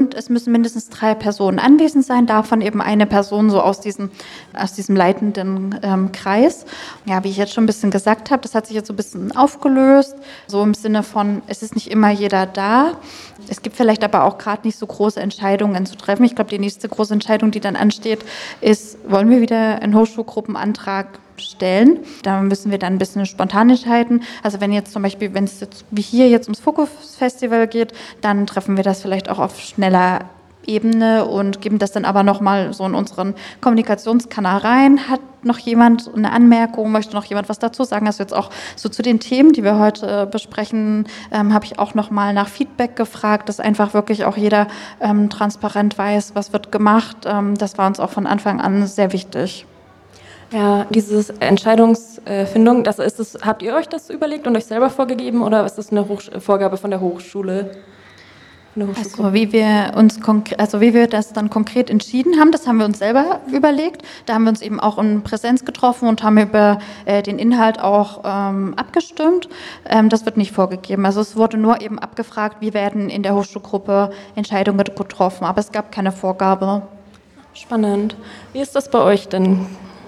und es müssen mindestens 3 Personen anwesend sein, davon eben eine Person so aus diesem leitenden Kreis. Ja, wie ich jetzt schon ein bisschen gesagt habe, das hat sich jetzt so ein bisschen aufgelöst, so im Sinne von, es ist nicht immer jeder da. Es gibt vielleicht aber auch gerade nicht so große Entscheidungen zu treffen. Ich glaube, die nächste große Entscheidung, die dann ansteht, ist, wollen wir wieder einen Hochschulgruppenantrag stellen. Da müssen wir dann ein bisschen spontan entscheiden. Also wenn jetzt zum Beispiel, wenn es jetzt wie hier jetzt ums Fokus-Festival geht, dann treffen wir das vielleicht auch auf schneller Ebene und geben das dann aber nochmal so in unseren Kommunikationskanal rein. Hat noch jemand eine Anmerkung, möchte noch jemand was dazu sagen? Also jetzt auch so zu den Themen, die wir heute besprechen, habe ich auch nochmal nach Feedback gefragt, dass einfach wirklich auch jeder transparent weiß, was wird gemacht. Das war uns auch von Anfang an sehr wichtig. Ja, diese Entscheidungsfindung, habt ihr euch das überlegt und euch selber vorgegeben oder ist das eine Vorgabe von der Hochschule? Also wie wir das dann konkret entschieden haben, das haben wir uns selber überlegt. Da haben wir uns eben auch in Präsenz getroffen und haben über den Inhalt auch abgestimmt. Das wird nicht vorgegeben. Also es wurde nur eben abgefragt, wie werden in der Hochschulgruppe Entscheidungen getroffen, aber es gab keine Vorgabe. Spannend. Wie ist das bei euch denn?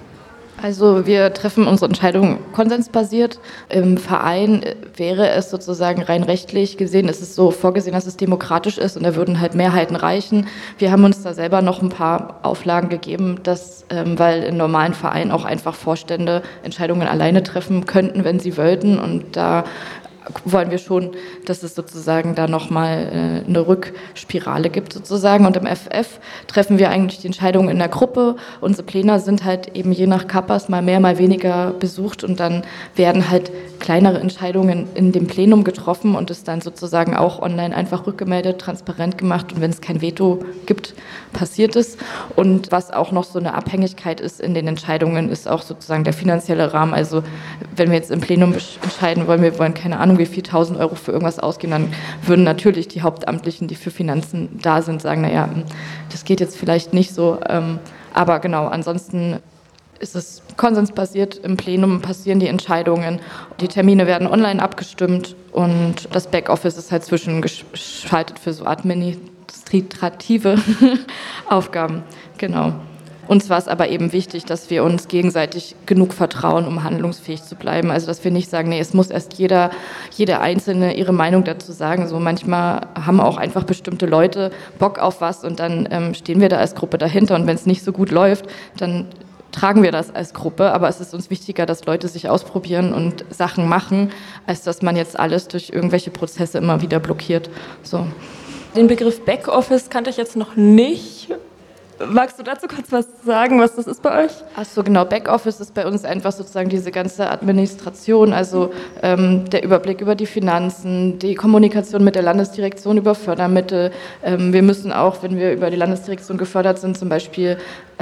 Also wir treffen unsere Entscheidungen konsensbasiert. Im Verein wäre es sozusagen rein rechtlich gesehen, ist es so vorgesehen, dass es demokratisch ist und da würden halt Mehrheiten reichen. Wir haben uns da selber noch ein paar Auflagen gegeben, weil in normalen Vereinen auch einfach Vorstände Entscheidungen alleine treffen könnten, wenn sie wollten, und da wollen wir schon, dass es sozusagen da nochmal eine Rückspirale gibt sozusagen. Und im FF treffen wir eigentlich die Entscheidungen in der Gruppe. Unsere Pläne sind halt eben je nach Kappas mal mehr, mal weniger besucht und dann werden halt kleinere Entscheidungen in dem Plenum getroffen und es dann sozusagen auch online einfach rückgemeldet, transparent gemacht und wenn es kein Veto gibt, passiert es. Und was auch noch so eine Abhängigkeit ist in den Entscheidungen, ist auch sozusagen der finanzielle Rahmen. Also wenn wir jetzt im Plenum entscheiden wollen, wir wollen keine Ahnung, wie viel 1.000 Euro für irgendwas ausgehen, dann würden natürlich die Hauptamtlichen, die für Finanzen da sind, sagen, naja, das geht jetzt vielleicht nicht so. Aber genau, ansonsten ist es konsensbasiert, im Plenum passieren die Entscheidungen, die Termine werden online abgestimmt und das Backoffice ist halt zwischengeschaltet für so administrative Aufgaben, genau. Uns war es aber eben wichtig, dass wir uns gegenseitig genug vertrauen, um handlungsfähig zu bleiben. Also dass wir nicht sagen, nee, es muss erst jede Einzelne ihre Meinung dazu sagen. So manchmal haben auch einfach bestimmte Leute Bock auf was und dann stehen wir da als Gruppe dahinter. Und wenn es nicht so gut läuft, dann tragen wir das als Gruppe. Aber es ist uns wichtiger, dass Leute sich ausprobieren und Sachen machen, als dass man jetzt alles durch irgendwelche Prozesse immer wieder blockiert. So. Den Begriff Backoffice kannte ich jetzt noch nicht. Magst du dazu kurz was sagen, was das ist bei euch? Ach so, genau. Backoffice ist bei uns einfach sozusagen diese ganze Administration, also der Überblick über die Finanzen, die Kommunikation mit der Landesdirektion über Fördermittel. Wir müssen auch, wenn wir über die Landesdirektion gefördert sind, zum Beispiel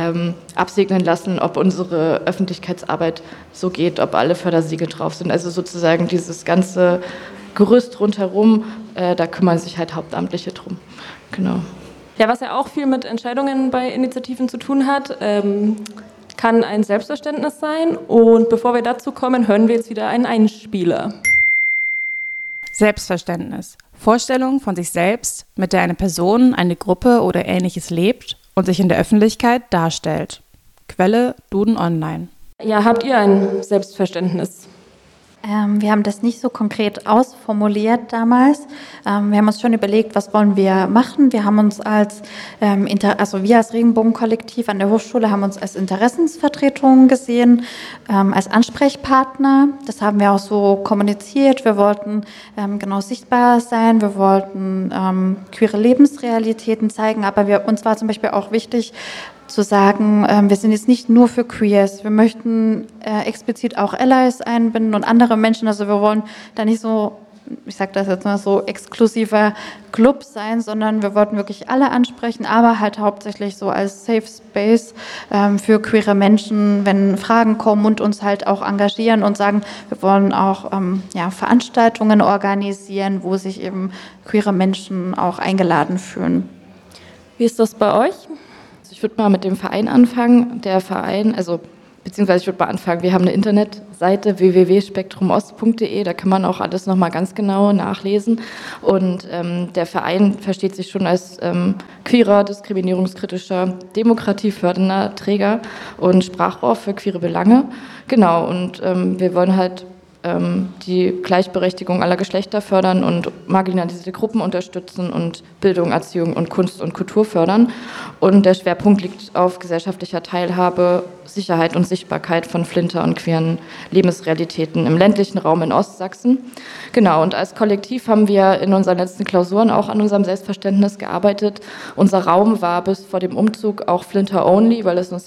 absegnen lassen, ob unsere Öffentlichkeitsarbeit so geht, ob alle Fördersiegel drauf sind. Also sozusagen dieses ganze Gerüst rundherum, da kümmern sich halt Hauptamtliche drum. Genau. Ja, was ja auch viel mit Entscheidungen bei Initiativen zu tun hat, kann ein Selbstverständnis sein. Und bevor wir dazu kommen, hören wir jetzt wieder einen Einspieler. Selbstverständnis. Vorstellung von sich selbst, mit der eine Person, eine Gruppe oder Ähnliches lebt und sich in der Öffentlichkeit darstellt. Quelle Duden Online. Ja, habt ihr ein Selbstverständnis? Wir haben das nicht so konkret ausformuliert damals. Wir haben uns schon überlegt, was wollen wir machen. Wir haben uns wir als Regenbogenkollektiv an der Hochschule haben uns als Interessensvertretung gesehen, als Ansprechpartner. Das haben wir auch so kommuniziert. Wir wollten genau sichtbar sein. Wir wollten queere Lebensrealitäten zeigen. Aber uns war zum Beispiel auch wichtig, zu sagen, wir sind jetzt nicht nur für Queers, wir möchten explizit auch Allies einbinden und andere Menschen, also wir wollen da nicht so, ich sage das jetzt mal so, exklusiver Club sein, sondern wir wollten wirklich alle ansprechen, aber halt hauptsächlich so als Safe Space für queere Menschen, wenn Fragen kommen und uns halt auch engagieren und sagen, wir wollen auch Veranstaltungen organisieren, wo sich eben queere Menschen auch eingeladen fühlen. Wie ist das bei euch? Ich würde mal mit dem Verein anfangen. Der Verein, also beziehungsweise ich würde mal anfangen, wir haben eine Internetseite www.spektrumost.de, da kann man auch alles nochmal ganz genau nachlesen. Und der Verein versteht sich schon als queerer, diskriminierungskritischer, demokratiefördernder Träger und Sprachrohr für queere Belange. Genau, und wir wollen halt die Gleichberechtigung aller Geschlechter fördern und marginalisierte Gruppen unterstützen und Bildung, Erziehung und Kunst und Kultur fördern. Und der Schwerpunkt liegt auf gesellschaftlicher Teilhabe, Sicherheit und Sichtbarkeit von Flinter und queeren Lebensrealitäten im ländlichen Raum in Ostsachsen. Genau, und als Kollektiv haben wir in unseren letzten Klausuren auch an unserem Selbstverständnis gearbeitet. Unser Raum war bis vor dem Umzug auch Flinter-only, weil es uns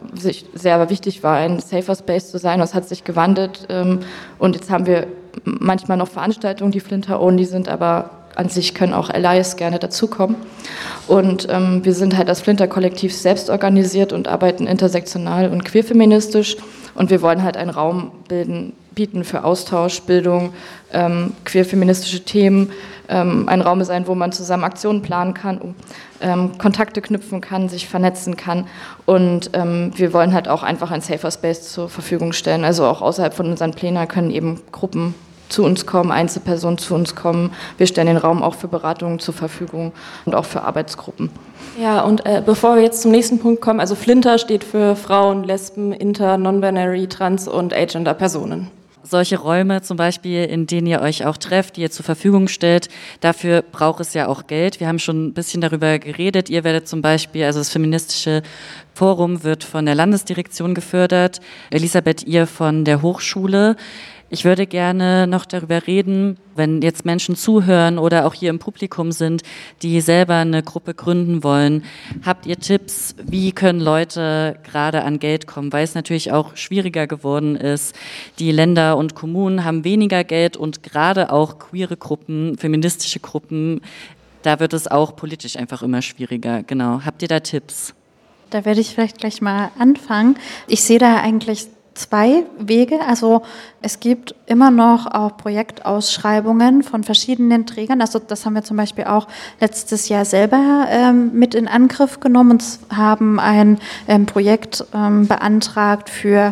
sehr wichtig war, ein safer Space zu sein. Das hat sich gewandelt und jetzt haben wir manchmal noch Veranstaltungen, die Flinter-only sind, aber an sich können auch Allies gerne dazukommen. Und wir sind halt als Flinter-Kollektiv selbst organisiert und arbeiten intersektional und queerfeministisch. Und wir wollen halt einen Raum bieten für Austausch, Bildung, queerfeministische Themen, ein Raum sein, wo man zusammen Aktionen planen kann, Kontakte knüpfen kann, sich vernetzen kann. Und wir wollen halt auch einfach ein safer Space zur Verfügung stellen. Also auch außerhalb von unseren Plänen können eben Gruppen zu uns kommen, Einzelpersonen zu uns kommen. Wir stellen den Raum auch für Beratungen zur Verfügung und auch für Arbeitsgruppen. Ja, und bevor wir jetzt zum nächsten Punkt kommen, also Flinter steht für Frauen, Lesben, Inter, Non-Binary, Trans- und Agender-Personen. Solche Räume zum Beispiel, in denen ihr euch auch trefft, die ihr zur Verfügung stellt, dafür braucht es ja auch Geld. Wir haben schon ein bisschen darüber geredet. Ihr werdet zum Beispiel, also das feministische Forum wird von der Landesdirektion gefördert, Elisabeth, ihr von der Hochschule. Ich würde gerne noch darüber reden, wenn jetzt Menschen zuhören oder auch hier im Publikum sind, die selber eine Gruppe gründen wollen. Habt ihr Tipps, wie können Leute gerade an Geld kommen, weil es natürlich auch schwieriger geworden ist. Die Länder und Kommunen haben weniger Geld und gerade auch queere Gruppen, feministische Gruppen, da wird es auch politisch einfach immer schwieriger. Genau. Habt ihr da Tipps? Da werde ich vielleicht gleich mal anfangen. Ich sehe da eigentlich 2 Wege. Also es gibt immer noch auch Projektausschreibungen von verschiedenen Trägern. Also das haben wir zum Beispiel auch letztes Jahr selber mit in Angriff genommen und haben ein Projekt beantragt für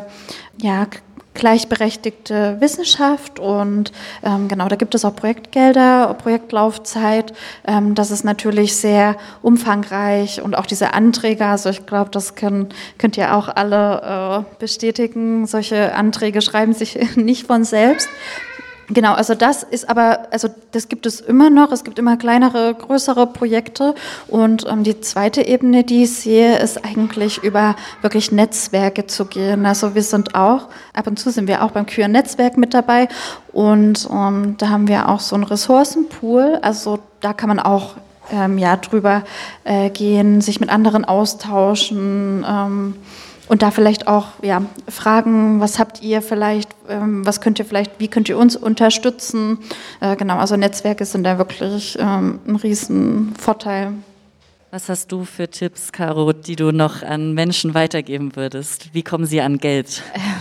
gleichberechtigte Wissenschaft und genau, da gibt es auch Projektgelder, Projektlaufzeit. Das ist natürlich sehr umfangreich und auch diese Anträge, also ich glaube, das könnt ihr auch alle bestätigen. Solche Anträge schreiben sich nicht von selbst. Genau, also das ist aber, also das gibt es immer noch, es gibt immer kleinere, größere Projekte und die zweite Ebene, die ich sehe, ist eigentlich über wirklich Netzwerke zu gehen. Also wir sind auch, ab und zu sind wir auch beim Queer Netzwerk mit dabei und da haben wir auch so einen Ressourcenpool, also da kann man auch drüber gehen, sich mit anderen austauschen, und da vielleicht auch fragen, was habt ihr vielleicht, wie könnt ihr uns unterstützen? Genau, also Netzwerke sind da wirklich ein riesen Vorteil. Was hast du für Tipps, Caro, die du noch an Menschen weitergeben würdest? Wie kommen sie an Geld?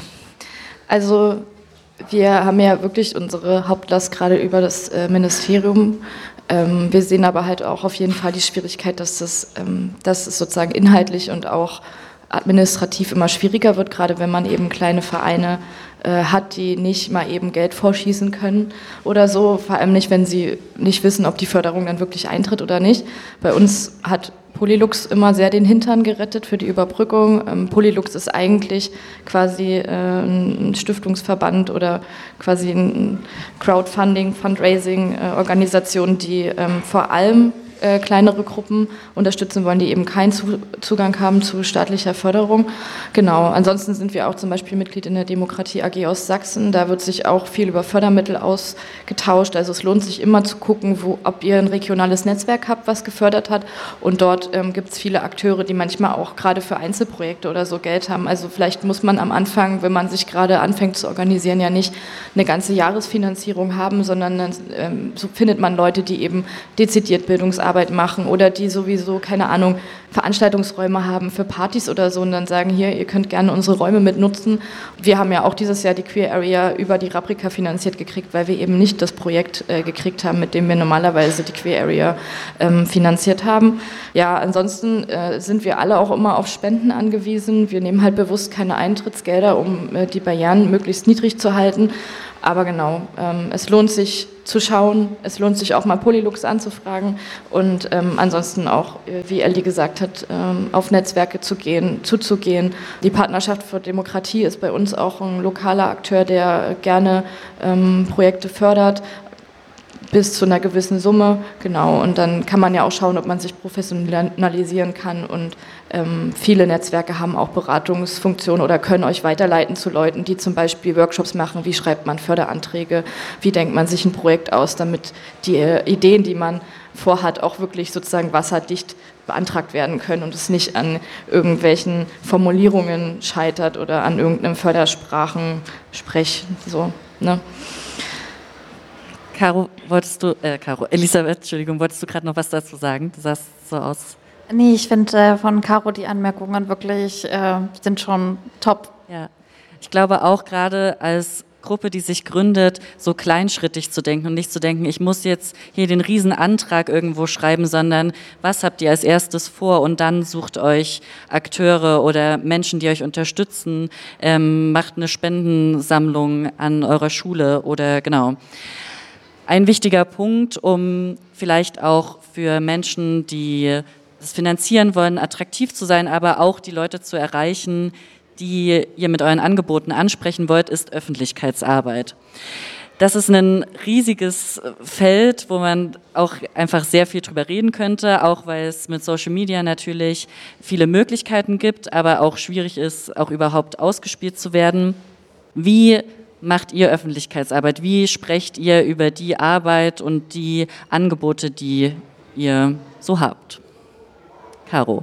Also wir haben ja wirklich unsere Hauptlast gerade über das Ministerium. Wir sehen aber halt auch auf jeden Fall die Schwierigkeit, dass es sozusagen inhaltlich und auch administrativ immer schwieriger wird, gerade wenn man eben kleine Vereine hat, die nicht mal eben Geld vorschießen können oder so, vor allem nicht, wenn sie nicht wissen, ob die Förderung dann wirklich eintritt oder nicht. Bei uns hat Polylux immer sehr den Hintern gerettet für die Überbrückung. Polylux ist eigentlich quasi ein Stiftungsverband oder quasi ein Crowdfunding, Fundraising-Organisation, die vor allem kleinere Gruppen unterstützen wollen, die eben keinen Zugang haben zu staatlicher Förderung. Genau, ansonsten sind wir auch zum Beispiel Mitglied in der Demokratie AG aus Sachsen. Da wird sich auch viel über Fördermittel ausgetauscht. Also es lohnt sich immer zu gucken, ob ihr ein regionales Netzwerk habt, was gefördert hat. Und dort gibt es viele Akteure, die manchmal auch gerade für Einzelprojekte oder so Geld haben. Also vielleicht muss man am Anfang, wenn man sich gerade anfängt zu organisieren, ja nicht eine ganze Jahresfinanzierung haben, sondern so findet man Leute, die eben dezidiert Bildungsarbeit machen oder die sowieso, keine Ahnung, Veranstaltungsräume haben für Partys oder so und dann sagen, hier, ihr könnt gerne unsere Räume mitnutzen. Wir haben ja auch dieses Jahr die Queer Area über die Raprika finanziert gekriegt, weil wir eben nicht das Projekt gekriegt haben, mit dem wir normalerweise die Queer Area finanziert haben. Ja, ansonsten sind wir alle auch immer auf Spenden angewiesen. Wir nehmen halt bewusst keine Eintrittsgelder, um die Barrieren möglichst niedrig zu halten. Aber genau, es lohnt sich zu schauen, es lohnt sich auch mal Polylux anzufragen und ansonsten auch, wie Elli gesagt hat, auf Netzwerke zuzugehen. Die Partnerschaft für Demokratie ist bei uns auch ein lokaler Akteur, der gerne Projekte fördert, bis zu einer gewissen Summe, genau. Und dann kann man ja auch schauen, ob man sich professionalisieren kann und viele Netzwerke haben auch Beratungsfunktionen oder können euch weiterleiten zu Leuten, die zum Beispiel Workshops machen, wie schreibt man Förderanträge, wie denkt man sich ein Projekt aus, damit die Ideen, die man vorhat, auch wirklich sozusagen wasserdicht beantragt werden können und es nicht an irgendwelchen Formulierungen scheitert oder an irgendeinem Fördersprachensprech, so, ne? Elisabeth, Entschuldigung, wolltest du gerade noch was dazu sagen? Du sahst so aus. Nee, ich finde von Caro die Anmerkungen wirklich sind schon top. Ja, ich glaube auch gerade als Gruppe, die sich gründet, so kleinschrittig zu denken und nicht zu denken, ich muss jetzt hier den Riesenantrag irgendwo schreiben, sondern was habt ihr als erstes vor und dann sucht euch Akteure oder Menschen, die euch unterstützen, macht eine Spendensammlung an eurer Schule oder genau. Ein wichtiger Punkt, um vielleicht auch für Menschen, die das finanzieren wollen, attraktiv zu sein, aber auch die Leute zu erreichen, die ihr mit euren Angeboten ansprechen wollt, ist Öffentlichkeitsarbeit. Das ist ein riesiges Feld, wo man auch einfach sehr viel drüber reden könnte, auch weil es mit Social Media natürlich viele Möglichkeiten gibt, aber auch schwierig ist, auch überhaupt ausgespielt zu werden. Wie macht ihr Öffentlichkeitsarbeit? Wie sprecht ihr über die Arbeit und die Angebote, die ihr so habt? Caro.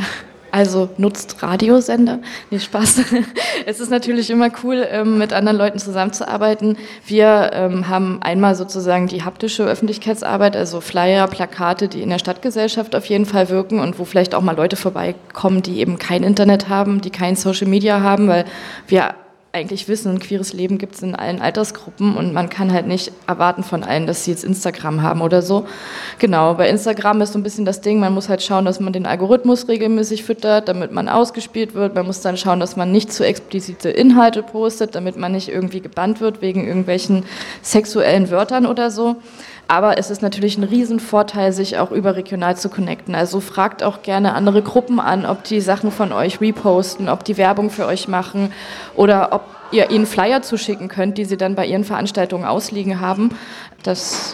Also nutzt Radiosender. Nee, Spaß. Es ist natürlich immer cool, mit anderen Leuten zusammenzuarbeiten. Wir haben einmal sozusagen die haptische Öffentlichkeitsarbeit, also Flyer, Plakate, die in der Stadtgesellschaft auf jeden Fall wirken und wo vielleicht auch mal Leute vorbeikommen, die eben kein Internet haben, die kein Social Media haben, weil wir eigentlich wissen, ein queeres Leben gibt es in allen Altersgruppen und man kann halt nicht erwarten von allen, dass sie jetzt Instagram haben oder so. Genau, bei Instagram ist so ein bisschen das Ding, man muss halt schauen, dass man den Algorithmus regelmäßig füttert, damit man ausgespielt wird. Man muss dann schauen, dass man nicht zu explizite Inhalte postet, damit man nicht irgendwie gebannt wird wegen irgendwelchen sexuellen Wörtern oder so. Aber es ist natürlich ein Riesenvorteil, sich auch überregional zu connecten. Also fragt auch gerne andere Gruppen an, ob die Sachen von euch reposten, ob die Werbung für euch machen oder ob ihr ihnen Flyer zuschicken könnt, die sie dann bei ihren Veranstaltungen ausliegen haben. Das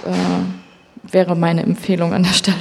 wäre meine Empfehlung an der Stelle.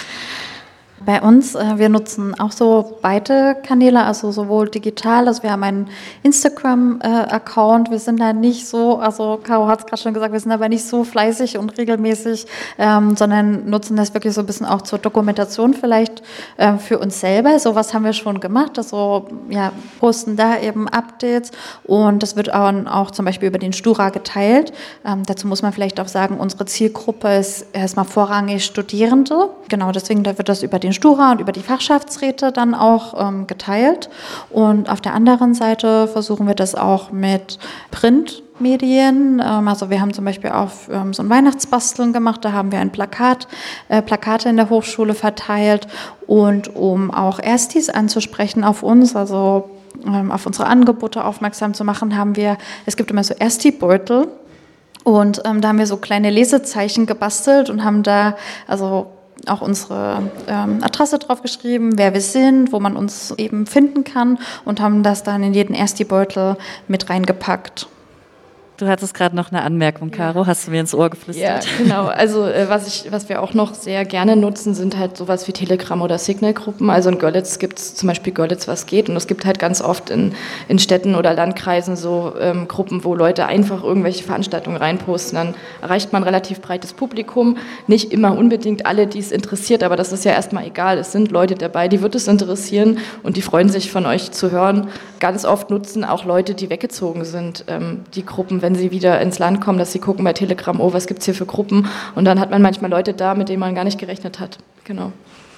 Bei uns, wir nutzen auch so beide Kanäle, also sowohl digital, also wir haben einen Instagram-Account, wir sind da nicht so, also Caro hat es gerade schon gesagt, wir sind aber nicht so fleißig und regelmäßig, sondern nutzen das wirklich so ein bisschen auch zur Dokumentation vielleicht für uns selber. So was haben wir schon gemacht, also ja, posten da eben Updates und das wird auch zum Beispiel über den Stura geteilt. Dazu muss man vielleicht auch sagen, unsere Zielgruppe ist erstmal vorrangig Studierende, genau, deswegen da wird das über den Stura und über die Fachschaftsräte dann auch geteilt. Und auf der anderen Seite versuchen wir das auch mit Printmedien. Also wir haben zum Beispiel auch so ein Weihnachtsbasteln gemacht, da haben wir Plakate in der Hochschule verteilt. Und um auch Erstis anzusprechen auf uns, also auf unsere Angebote aufmerksam zu machen, es gibt immer so Ersti-Beutel. Und da haben wir so kleine Lesezeichen gebastelt und haben da also auch unsere Adresse drauf geschrieben, wer wir sind, wo man uns eben finden kann und haben das dann in jeden Ersti-Beutel mit reingepackt. Du hattest gerade noch eine Anmerkung, Caro, ja. Hast du mir ins Ohr geflüstert? Ja, genau. Also was wir auch noch sehr gerne nutzen, sind halt sowas wie Telegram- oder Signal-Gruppen. Also in Görlitz gibt es zum Beispiel Görlitz was geht und es gibt halt ganz oft in Städten oder Landkreisen so Gruppen, wo Leute einfach irgendwelche Veranstaltungen reinposten. Dann erreicht man ein relativ breites Publikum. Nicht immer unbedingt alle, die es interessiert, aber das ist ja erstmal egal. Es sind Leute dabei, die wird es interessieren und die freuen sich von euch zu hören. Ganz oft nutzen auch Leute, die weggezogen sind, die Gruppen, wenn sie wieder ins Land kommen, dass sie gucken bei Telegram, oh, was gibt es hier für Gruppen? Und dann hat man manchmal Leute da, mit denen man gar nicht gerechnet hat. Genau.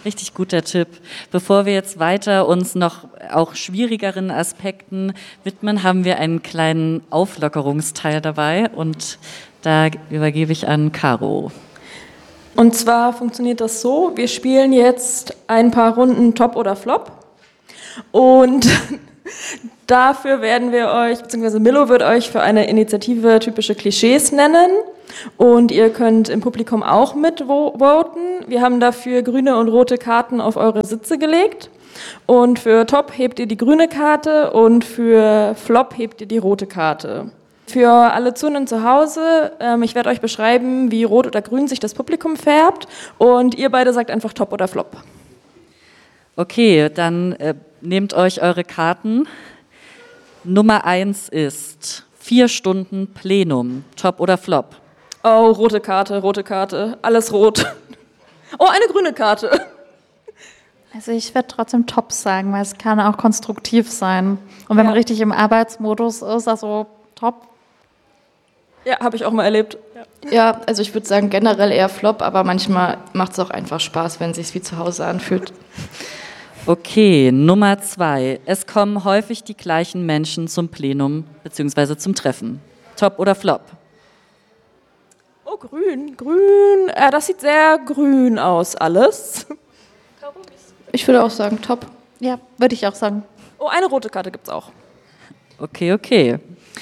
Richtig guter Tipp. Bevor wir jetzt weiter uns noch auch schwierigeren Aspekten widmen, haben wir einen kleinen Auflockerungsteil dabei und da übergebe ich an Caro. Und zwar funktioniert das so, wir spielen jetzt ein paar Runden Top oder Flop und dafür werden wir euch, beziehungsweise Milo wird euch für eine Initiative typische Klischees nennen und ihr könnt im Publikum auch mitvoten. Wir haben dafür grüne und rote Karten auf eure Sitze gelegt und für Top hebt ihr die grüne Karte und für Flop hebt ihr die rote Karte. Für alle Zuhörenden zu Hause, ich werde euch beschreiben, wie rot oder grün sich das Publikum färbt und ihr beide sagt einfach Top oder Flop. Okay, dann nehmt euch eure Karten. Nummer 1 ist 4 Stunden Plenum, Top oder Flop? Oh, rote Karte, alles rot. Oh, eine grüne Karte. Also ich werde trotzdem Top sagen, weil es kann auch konstruktiv sein. Und wenn man richtig im Arbeitsmodus ist, also Top. Ja, habe ich auch mal erlebt. Ja, also ich würde sagen generell eher Flop, aber manchmal macht es auch einfach Spaß, wenn es sich wie zu Hause anfühlt. Okay, Nummer 2. Es kommen häufig die gleichen Menschen zum Plenum bzw. zum Treffen. Top oder Flop? Oh, grün. Das sieht sehr grün aus, alles. Ich würde auch sagen Top. Ja, würde ich auch sagen. Oh, eine rote Karte gibt's auch. Okay.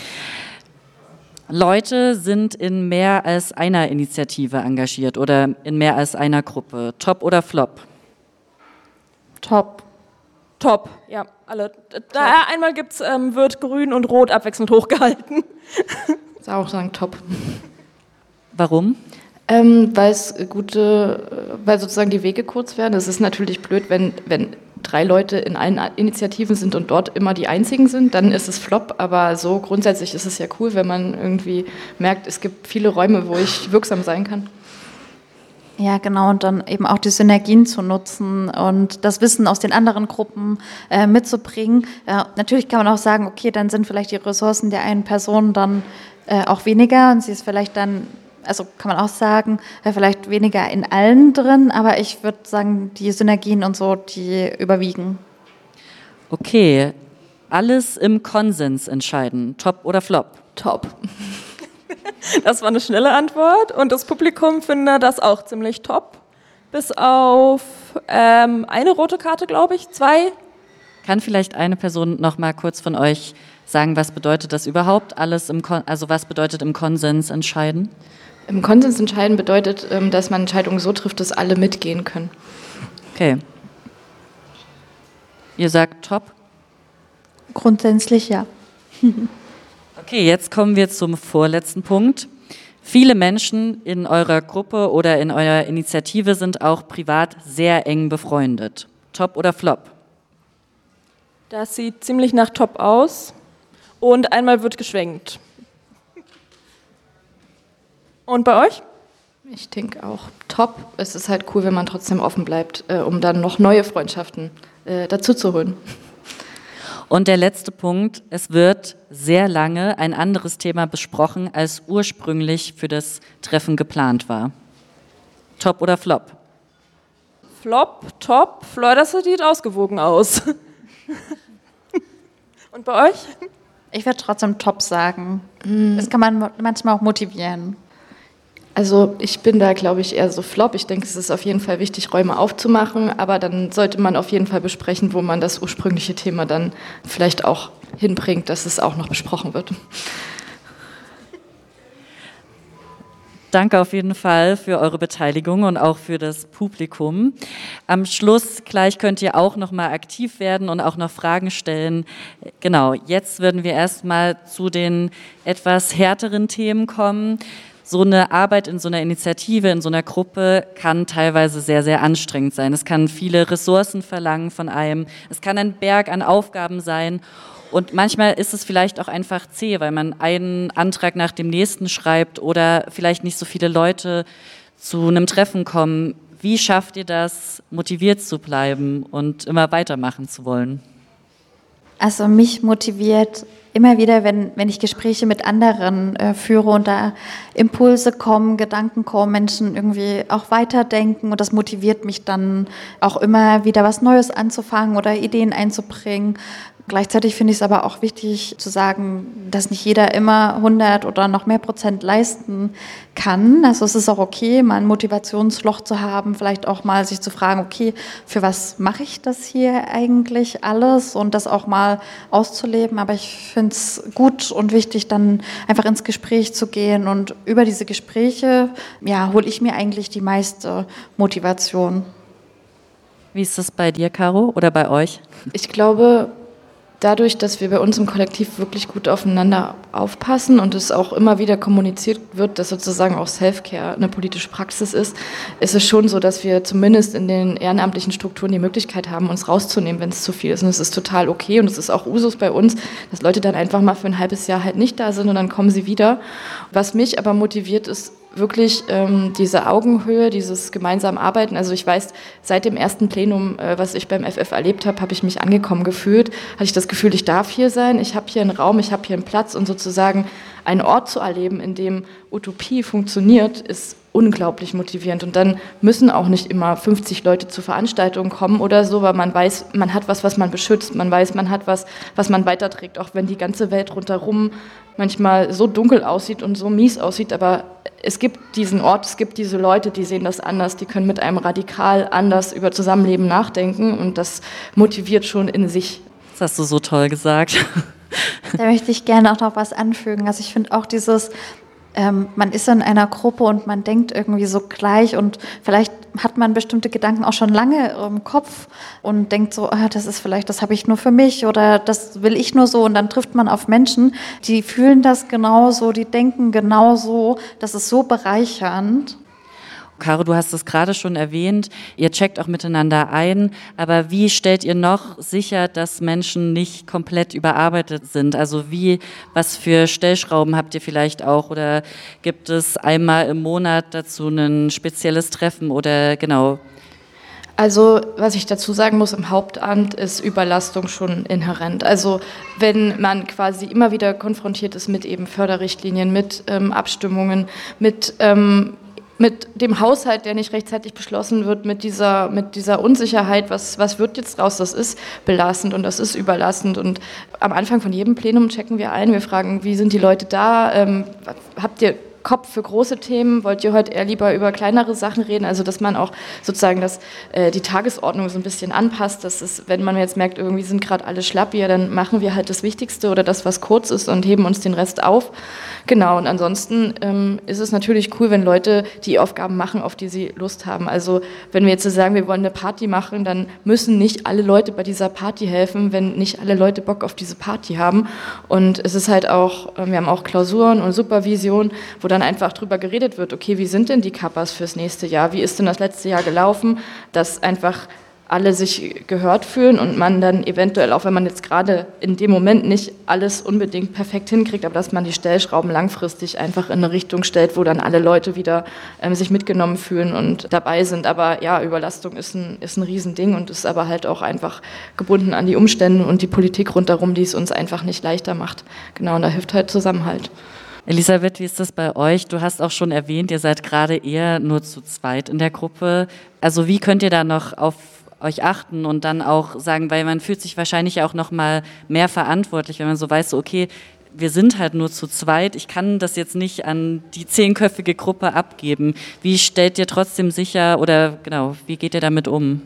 Leute sind in mehr als einer Initiative engagiert oder in mehr als einer Gruppe. Top oder Flop? Top, ja, alle. Einmal wird grün und rot abwechselnd hochgehalten. Ich würde auch sagen Top. Warum? Weil sozusagen die Wege kurz werden. Es ist natürlich blöd, wenn 3 Leute in allen Initiativen sind und dort immer die einzigen sind, dann ist es Flop, aber so grundsätzlich ist es ja cool, wenn man irgendwie merkt, es gibt viele Räume, wo ich wirksam sein kann. Ja, genau, und dann eben auch die Synergien zu nutzen und das Wissen aus den anderen Gruppen mitzubringen. Natürlich kann man auch sagen, okay, dann sind vielleicht die Ressourcen der einen Person dann auch weniger und sie ist vielleicht dann, also kann man auch sagen, vielleicht weniger in allen drin, aber ich würde sagen, die Synergien und so, die überwiegen. Okay, alles im Konsens entscheiden, Top oder Flop? Top. Das war eine schnelle Antwort und das Publikum findet das auch ziemlich top. Bis auf eine rote Karte, glaube ich, 2. Kann vielleicht eine Person noch mal kurz von euch sagen, was bedeutet das überhaupt? Also was bedeutet im Konsens entscheiden? Im Konsens entscheiden bedeutet, dass man Entscheidungen so trifft, dass alle mitgehen können. Okay. Ihr sagt Top? Grundsätzlich ja. Okay, jetzt kommen wir zum vorletzten Punkt. Viele Menschen in eurer Gruppe oder in eurer Initiative sind auch privat sehr eng befreundet. Top oder Flop? Das sieht ziemlich nach Top aus und einmal wird geschwenkt. Und bei euch? Ich denke auch Top. Es ist halt cool, wenn man trotzdem offen bleibt, um dann noch neue Freundschaften dazu zu holen. Und der letzte Punkt, es wird sehr lange ein anderes Thema besprochen, als ursprünglich für das Treffen geplant war. Top oder Flop? Flop, Top, das sieht ausgewogen aus. Und bei euch? Ich werde trotzdem Top sagen. Das kann man manchmal auch motivieren. Also ich bin da, glaube ich, eher so Flop. Ich denke, es ist auf jeden Fall wichtig, Räume aufzumachen, aber dann sollte man auf jeden Fall besprechen, wo man das ursprüngliche Thema dann vielleicht auch hinbringt, dass es auch noch besprochen wird. Danke auf jeden Fall für eure Beteiligung und auch für das Publikum. Am Schluss gleich könnt ihr auch noch mal aktiv werden und auch noch Fragen stellen. Genau, jetzt würden wir erstmal zu den etwas härteren Themen kommen. So eine Arbeit in so einer Initiative, in so einer Gruppe kann teilweise sehr, sehr anstrengend sein. Es kann viele Ressourcen verlangen von einem. Es kann ein Berg an Aufgaben sein. Und manchmal ist es vielleicht auch einfach zäh, weil man einen Antrag nach dem nächsten schreibt oder vielleicht nicht so viele Leute zu einem Treffen kommen. Wie schafft ihr das, motiviert zu bleiben und immer weitermachen zu wollen? Also mich motiviert immer wieder, wenn ich Gespräche mit anderen führe und da Impulse kommen, Gedanken kommen, Menschen irgendwie auch weiterdenken und das motiviert mich dann auch immer wieder was Neues anzufangen oder Ideen einzubringen. Gleichzeitig finde ich es aber auch wichtig zu sagen, dass nicht jeder immer 100 oder noch mehr Prozent leisten kann. Also es ist auch okay, mal ein Motivationsloch zu haben, vielleicht auch mal sich zu fragen, okay, für was mache ich das hier eigentlich alles und das auch mal auszuleben. Aber ich finde es gut und wichtig, dann einfach ins Gespräch zu gehen und über diese Gespräche, ja, hole ich mir eigentlich die meiste Motivation. Wie ist das bei dir, Caro, oder bei euch? Ich glaube, dadurch, dass wir bei uns im Kollektiv wirklich gut aufeinander aufpassen und es auch immer wieder kommuniziert wird, dass sozusagen auch Self-Care eine politische Praxis ist, ist es schon so, dass wir zumindest in den ehrenamtlichen Strukturen die Möglichkeit haben, uns rauszunehmen, wenn es zu viel ist. Und es ist total okay und es ist auch Usus bei uns, dass Leute dann einfach mal für ein halbes Jahr halt nicht da sind und dann kommen sie wieder. Was mich aber motiviert, ist wirklich diese Augenhöhe, dieses gemeinsame Arbeiten. Also ich weiß, seit dem ersten Plenum, was ich beim FF erlebt habe, habe ich mich angekommen gefühlt. Hatte ich das Gefühl, ich darf hier sein, ich habe hier einen Raum, ich habe hier einen Platz und sozusagen einen Ort zu erleben, in dem Utopie funktioniert, ist unglaublich motivierend. Und dann müssen auch nicht immer 50 Leute zur Veranstaltung kommen oder so, weil man weiß, man hat was man beschützt, man weiß, man hat was man weiterträgt, auch wenn die ganze Welt rundherum manchmal so dunkel aussieht und so mies aussieht, aber es gibt diesen Ort, es gibt diese Leute, die sehen das anders, die können mit einem radikal anders über Zusammenleben nachdenken und das motiviert schon in sich. Das hast du so toll gesagt. Da möchte ich gerne auch noch was anfügen. Also ich finde auch dieses, man ist in einer Gruppe und man denkt irgendwie so gleich und vielleicht hat man bestimmte Gedanken auch schon lange im Kopf und denkt so, das ist vielleicht, das habe ich nur für mich oder das will ich nur so und dann trifft man auf Menschen, die fühlen das genauso, die denken genauso, das ist so bereichernd. Caro, du hast es gerade schon erwähnt, ihr checkt auch miteinander ein, aber wie stellt ihr noch sicher, dass Menschen nicht komplett überarbeitet sind? Also was für Stellschrauben habt ihr vielleicht auch oder gibt es einmal im Monat dazu ein spezielles Treffen oder genau? Also, was ich dazu sagen muss, im Hauptamt ist Überlastung schon inhärent. Also, wenn man quasi immer wieder konfrontiert ist mit eben Förderrichtlinien, mit Abstimmungen, mit dem Haushalt, der nicht rechtzeitig beschlossen wird, mit dieser Unsicherheit, was wird jetzt raus, das ist belastend und das ist überlastend. Und am Anfang von jedem Plenum checken wir ein, wir fragen, wie sind die Leute da, habt ihr Kopf für große Themen, wollt ihr heute eher lieber über kleinere Sachen reden, also dass man auch sozusagen die Tagesordnung so ein bisschen anpasst, dass es, wenn man jetzt merkt, irgendwie sind gerade alle schlapp, ja, dann machen wir halt das Wichtigste oder das, was kurz ist und heben uns den Rest auf. Genau, und ansonsten ist es natürlich cool, wenn Leute die Aufgaben machen, auf die sie Lust haben. Also wenn wir jetzt so sagen, wir wollen eine Party machen, dann müssen nicht alle Leute bei dieser Party helfen, wenn nicht alle Leute Bock auf diese Party haben. Und es ist halt auch, wir haben auch Klausuren und Supervision, wo dann einfach drüber geredet wird, okay, wie sind denn die Kappas fürs nächste Jahr? Wie ist denn das letzte Jahr gelaufen? Dass einfach alle sich gehört fühlen und man dann eventuell, auch wenn man jetzt gerade in dem Moment nicht alles unbedingt perfekt hinkriegt, aber dass man die Stellschrauben langfristig einfach in eine Richtung stellt, wo dann alle Leute wieder sich mitgenommen fühlen und dabei sind. Aber ja, Überlastung ist ein Riesending und ist aber halt auch einfach gebunden an die Umstände und die Politik rundherum, die es uns einfach nicht leichter macht. Genau, und da hilft halt Zusammenhalt. Elisabeth, wie ist das bei euch? Du hast auch schon erwähnt, ihr seid gerade eher nur zu zweit in der Gruppe. Also wie könnt ihr da noch auf euch achten und dann auch sagen, weil man fühlt sich wahrscheinlich auch noch mal mehr verantwortlich, wenn man so weiß, okay, wir sind halt nur zu zweit, ich kann das jetzt nicht an die 10-köpfige Gruppe abgeben. Wie stellt ihr trotzdem sicher oder genau, wie geht ihr damit um?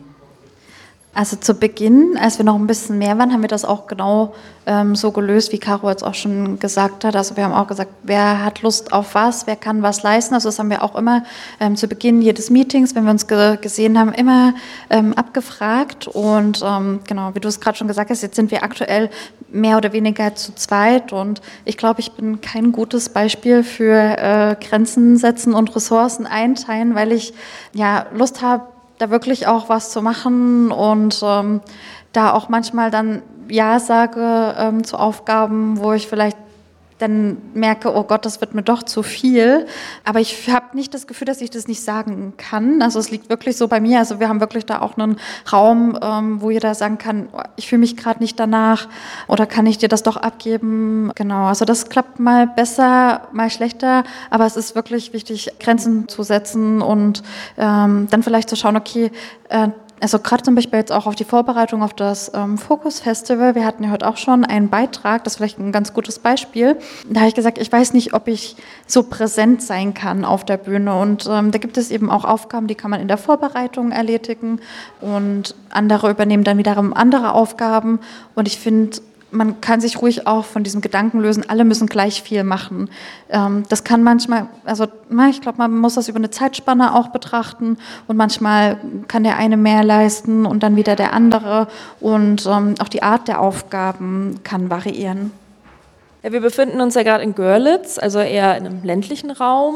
Also zu Beginn, als wir noch ein bisschen mehr waren, haben wir das auch genau so gelöst, wie Caro jetzt auch schon gesagt hat. Also wir haben auch gesagt, wer hat Lust auf was, wer kann was leisten. Also das haben wir auch immer zu Beginn jedes Meetings, wenn wir uns gesehen haben, immer abgefragt. Und genau, wie du es gerade schon gesagt hast, jetzt sind wir aktuell mehr oder weniger zu zweit. Und ich glaube, ich bin kein gutes Beispiel für Grenzen setzen und Ressourcen einteilen, weil ich ja Lust habe, da wirklich auch was zu machen und da auch manchmal dann Ja sage zu Aufgaben, wo ich vielleicht dann merke, oh Gott, das wird mir doch zu viel. Aber ich habe nicht das Gefühl, dass ich das nicht sagen kann. Also es liegt wirklich so bei mir. Also wir haben wirklich da auch einen Raum, wo jeder sagen kann, oh, ich fühle mich gerade nicht danach oder kann ich dir das doch abgeben. Genau, also das klappt mal besser, mal schlechter. Aber es ist wirklich wichtig, Grenzen zu setzen und dann vielleicht zu schauen, okay, also gerade zum Beispiel jetzt auch auf die Vorbereitung auf das Focus Festival. Wir hatten ja heute auch schon einen Beitrag, das ist vielleicht ein ganz gutes Beispiel. Da habe ich gesagt, ich weiß nicht, ob ich so präsent sein kann auf der Bühne. Und da gibt es eben auch Aufgaben, die kann man in der Vorbereitung erledigen und andere übernehmen dann wiederum andere Aufgaben. Und ich finde, man kann sich ruhig auch von diesem Gedanken lösen, alle müssen gleich viel machen. Das kann manchmal, also ich glaube, man muss das über eine Zeitspanne auch betrachten und manchmal kann der eine mehr leisten und dann wieder der andere und auch die Art der Aufgaben kann variieren. Ja, wir befinden uns ja gerade in Görlitz, also eher in einem ländlichen Raum.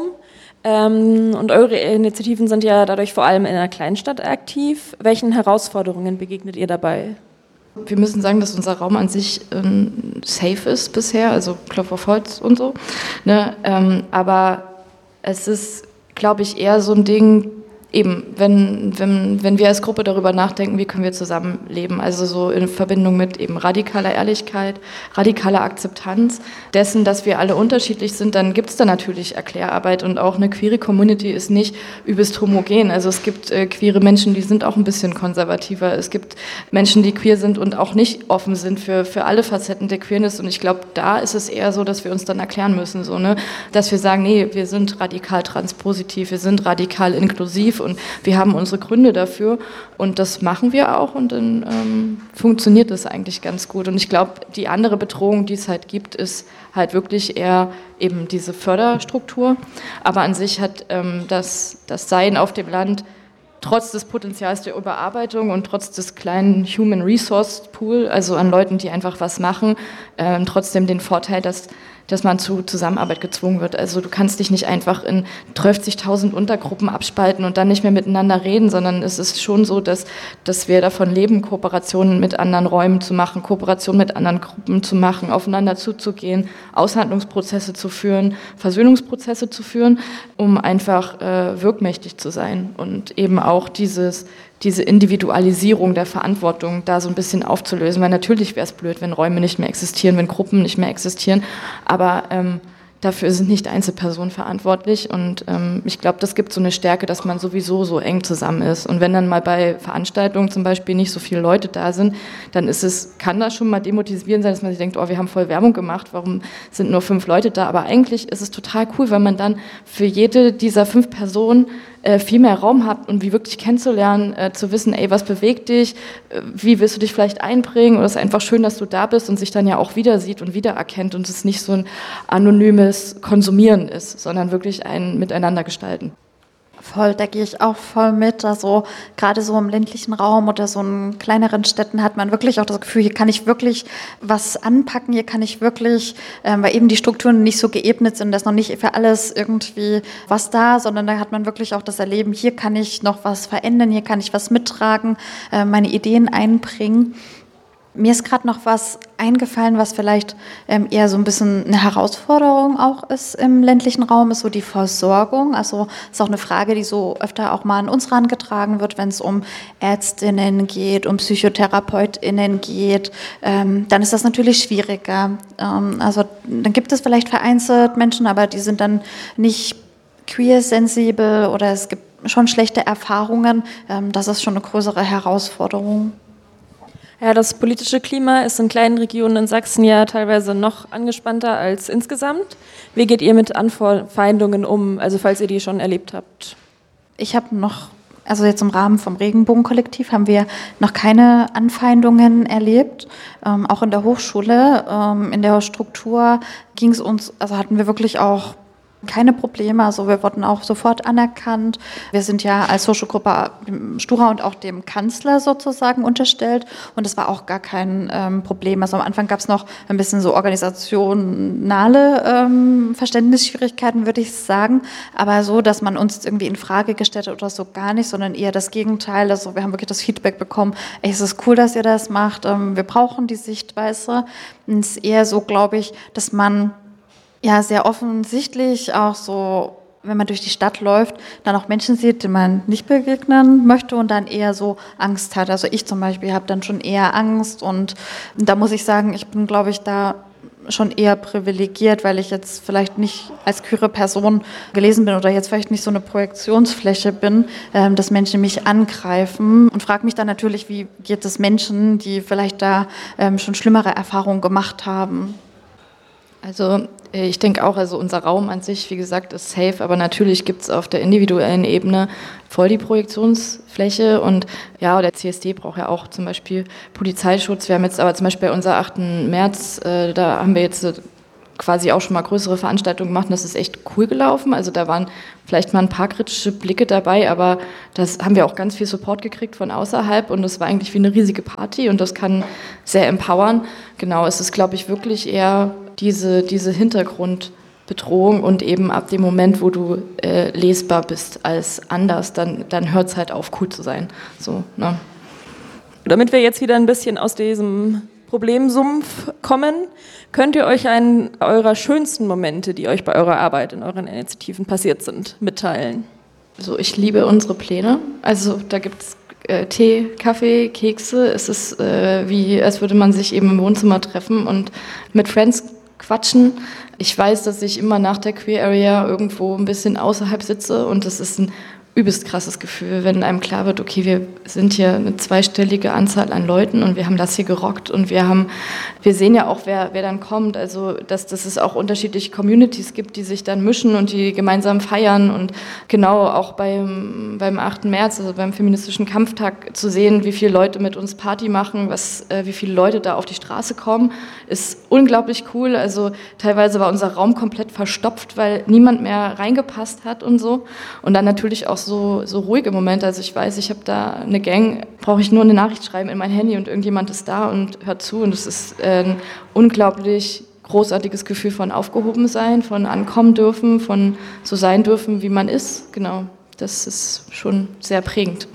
Und eure Initiativen sind ja dadurch vor allem in einer Kleinstadt aktiv. Welchen Herausforderungen begegnet ihr dabei? Wir müssen sagen, dass unser Raum an sich safe ist bisher, also Klopf auf Holz und so. Ne? Aber es ist, glaube ich, eher so ein Ding, eben, wenn wir als Gruppe darüber nachdenken, wie können wir zusammenleben, also so in Verbindung mit eben radikaler Ehrlichkeit, radikaler Akzeptanz dessen, dass wir alle unterschiedlich sind, dann gibt es da natürlich Erklärarbeit und auch eine queere Community ist nicht übelst homogen. Also es gibt queere Menschen, die sind auch ein bisschen konservativer. Es gibt Menschen, die queer sind und auch nicht offen sind für alle Facetten der Queerness und ich glaube, da ist es eher so, dass wir uns dann erklären müssen, so, ne? Dass wir sagen, nee, wir sind radikal transpositiv, wir sind radikal inklusiv und wir haben unsere Gründe dafür und das machen wir auch und dann funktioniert das eigentlich ganz gut. Und ich glaube, die andere Bedrohung, die es halt gibt, ist halt wirklich eher eben diese Förderstruktur. Aber an sich hat das Sein auf dem Land trotz des Potenzials der Überarbeitung und trotz des kleinen Human Resource Pool, also an Leuten, die einfach was machen, trotzdem den Vorteil, dass man zu Zusammenarbeit gezwungen wird. Also du kannst dich nicht einfach in 30.000 Untergruppen abspalten und dann nicht mehr miteinander reden, sondern es ist schon so, dass wir davon leben, Kooperationen mit anderen Räumen zu machen, Kooperationen mit anderen Gruppen zu machen, aufeinander zuzugehen, Aushandlungsprozesse zu führen, Versöhnungsprozesse zu führen, um einfach wirkmächtig zu sein und eben auch diese Individualisierung der Verantwortung da so ein bisschen aufzulösen, weil natürlich wäre es blöd, wenn Räume nicht mehr existieren, wenn Gruppen nicht mehr existieren, aber dafür sind nicht Einzelpersonen verantwortlich und ich glaube, das gibt so eine Stärke, dass man sowieso so eng zusammen ist und wenn dann mal bei Veranstaltungen zum Beispiel nicht so viele Leute da sind, dann kann das schon mal demotivierend sein, dass man sich denkt, oh, wir haben voll Werbung gemacht, warum sind nur 5 Leute da, aber eigentlich ist es total cool, weil man dann für jede dieser 5 Personen viel mehr Raum habt und wie wirklich kennenzulernen, zu wissen, ey, was bewegt dich, wie willst du dich vielleicht einbringen oder es ist einfach schön, dass du da bist und sich dann ja auch wieder sieht und wiedererkennt und es nicht so ein anonymes Konsumieren ist, sondern wirklich ein Miteinander gestalten. Voll, da gehe ich auch voll mit. Also gerade so im ländlichen Raum oder so in kleineren Städten hat man wirklich auch das Gefühl, hier kann ich wirklich was anpacken, hier kann ich wirklich, weil eben die Strukturen nicht so geebnet sind, da ist noch nicht für alles irgendwie was da, sondern da hat man wirklich auch das Erleben, hier kann ich noch was verändern, hier kann ich was mittragen, meine Ideen einbringen. Mir ist gerade noch was eingefallen, was vielleicht eher so ein bisschen eine Herausforderung auch ist im ländlichen Raum, ist so die Versorgung. Also ist auch eine Frage, die so öfter auch mal an uns herangetragen wird, wenn es um ÄrztInnen geht, um PsychotherapeutInnen geht. Dann ist das natürlich schwieriger. Also dann gibt es vielleicht vereinzelt Menschen, aber die sind dann nicht queer-sensibel oder es gibt schon schlechte Erfahrungen. Das ist schon eine größere Herausforderung. Ja, das politische Klima ist in kleinen Regionen in Sachsen ja teilweise noch angespannter als insgesamt. Wie geht ihr mit Anfeindungen um, also falls ihr die schon erlebt habt? Ich habe noch, also jetzt im Rahmen vom Regenbogen-Kollektiv haben wir noch keine Anfeindungen erlebt. Auch in der Hochschule, in der Struktur ging es uns, also hatten wir wirklich auch keine Probleme, also wir wurden auch sofort anerkannt. Wir sind ja als Hochschulgruppe dem Stura und auch dem Kanzler sozusagen unterstellt und das war auch gar kein Problem. Also am Anfang gab es noch ein bisschen so organisationale Verständnisschwierigkeiten, würde ich sagen, aber so, dass man uns irgendwie in Frage gestellt hat oder so gar nicht, sondern eher das Gegenteil. Also wir haben wirklich das Feedback bekommen, ey, es ist cool, dass ihr das macht, wir brauchen die Sichtweise. Und es ist eher so, glaube ich, dass man ja sehr offensichtlich auch so, wenn man durch die Stadt läuft, dann auch Menschen sieht, denen man nicht begegnen möchte und dann eher so Angst hat. Also ich zum Beispiel habe dann schon eher Angst und da muss ich sagen, ich bin, glaube ich, da schon eher privilegiert, weil ich jetzt vielleicht nicht als queere Person gelesen bin oder jetzt vielleicht nicht so eine Projektionsfläche bin, dass Menschen mich angreifen und frage mich dann natürlich, wie geht es Menschen, die vielleicht da schon schlimmere Erfahrungen gemacht haben. Also ich denke auch, also unser Raum an sich, wie gesagt, ist safe, aber natürlich gibt es auf der individuellen Ebene voll die Projektionsfläche und ja, der CSD braucht ja auch zum Beispiel Polizeischutz. Wir haben jetzt aber zum Beispiel bei unserer 8. März, da haben wir jetzt quasi auch schon mal größere Veranstaltungen gemacht und das ist echt cool gelaufen. Also da waren vielleicht mal ein paar kritische Blicke dabei, aber das haben wir auch ganz viel Support gekriegt von außerhalb und das war eigentlich wie eine riesige Party und das kann sehr empowern. Genau, es ist, glaube ich, wirklich eher diese Hintergrundbedrohung und eben ab dem Moment, wo du lesbar bist als anders, dann hört es halt auf, cool zu sein. So, ne? Damit wir jetzt wieder ein bisschen aus diesem Problemsumpf kommen, könnt ihr euch einen eurer schönsten Momente, die euch bei eurer Arbeit in euren Initiativen passiert sind, mitteilen? Also ich liebe unsere Pläne. Also da gibt es Tee, Kaffee, Kekse. Es ist wie, als würde man sich eben im Wohnzimmer treffen und mit Friends quatschen. Ich weiß, dass ich immer nach der Queer Area irgendwo ein bisschen außerhalb sitze und das ist ein übelst krasses Gefühl, wenn einem klar wird, okay, wir sind hier eine zweistellige Anzahl an Leuten und wir haben das hier gerockt und wir sehen ja auch, wer dann kommt, also dass es auch unterschiedliche Communities gibt, die sich dann mischen und die gemeinsam feiern und genau auch beim 8. März, also beim feministischen Kampftag zu sehen, wie viele Leute mit uns Party machen, wie viele Leute da auf die Straße kommen, ist unglaublich cool, also teilweise war unser Raum komplett verstopft, weil niemand mehr reingepasst hat und so und dann natürlich auch so ruhige Momente. Also ich weiß, ich habe da eine Gang, brauche ich nur eine Nachricht schreiben in mein Handy und irgendjemand ist da und hört zu. Und es ist ein unglaublich großartiges Gefühl von aufgehoben sein, von ankommen dürfen, von so sein dürfen, wie man ist. Genau, das ist schon sehr prägend.